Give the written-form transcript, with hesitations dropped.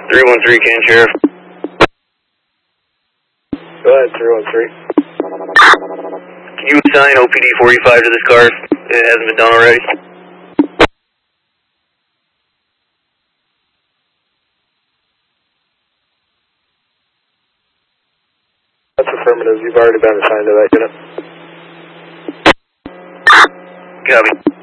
313, Can Sheriff. Go ahead, 313. Can you assign OPD 45 to this car if it hasn't been done already? That's affirmative. You've already been assigned to that unit. Copy.